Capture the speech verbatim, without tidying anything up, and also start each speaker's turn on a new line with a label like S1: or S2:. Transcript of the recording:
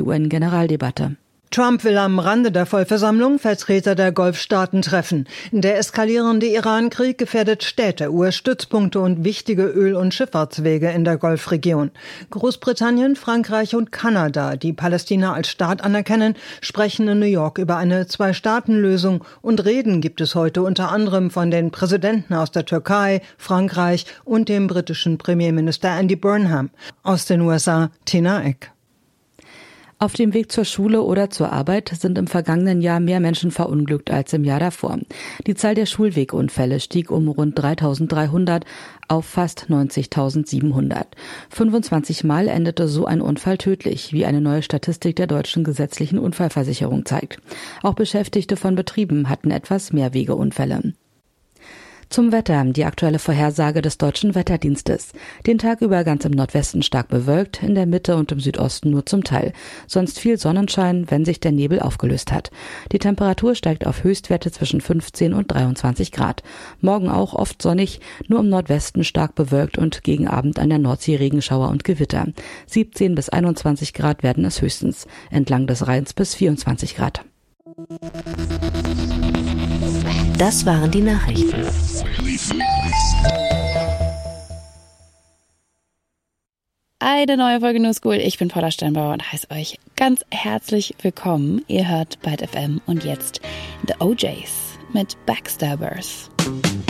S1: die U N-Generaldebatte.
S2: Trump will am Rande der Vollversammlung Vertreter der Golfstaaten treffen. Der eskalierende Iran-Krieg gefährdet Städte, U S-Stützpunkte und wichtige Öl- und Schifffahrtswege in der Golfregion. Großbritannien, Frankreich und Kanada, die Palästina als Staat anerkennen, sprechen in New York über eine Zwei-Staaten-Lösung. Und Reden gibt es heute unter anderem von den Präsidenten aus der Türkei, Frankreich und dem britischen Premierminister Andy Burnham. Aus den U S A, Tina Eck.
S1: Auf dem Weg zur Schule oder zur Arbeit sind im vergangenen Jahr mehr Menschen verunglückt als im Jahr davor. Die Zahl der Schulwegunfälle stieg um rund dreitausenddreihundert auf fast neunzigtausendsiebenhundert. fünfundzwanzig Mal endete so ein Unfall tödlich, wie eine neue Statistik der deutschen gesetzlichen Unfallversicherung zeigt. Auch Beschäftigte von Betrieben hatten etwas mehr Wegeunfälle. Zum Wetter, die aktuelle Vorhersage des Deutschen Wetterdienstes. Den Tag über ganz im Nordwesten stark bewölkt, in der Mitte und im Südosten nur zum Teil. Sonst viel Sonnenschein, wenn sich der Nebel aufgelöst hat. Die Temperatur steigt auf Höchstwerte zwischen fünfzehn und dreiundzwanzig Grad. Morgen auch oft sonnig, nur im Nordwesten stark bewölkt und gegen Abend an der Nordsee Regenschauer und Gewitter. siebzehn bis einundzwanzig Grad werden es höchstens, entlang des Rheins bis vierundzwanzig Grad.
S3: Das waren die Nachrichten.
S4: Eine neue Folge New School. Ich bin Paula Steinbauer und heiße euch ganz herzlich willkommen. Ihr hört Byte F M und jetzt The O Js mit Backstabbers.